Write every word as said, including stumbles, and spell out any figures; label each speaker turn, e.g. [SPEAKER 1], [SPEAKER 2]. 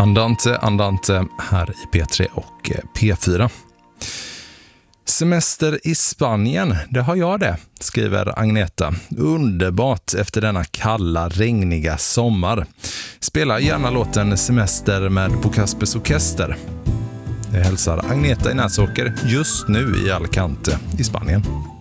[SPEAKER 1] Andante, andante här i P tre och P fyra. Semester i Spanien, det har jag det, skriver Agneta. Underbart efter denna kalla, regniga sommar. Spela gärna låten Semester med Bocaspes orkester. Det hälsar Agneta i Näsåker just nu i Alicante i Spanien.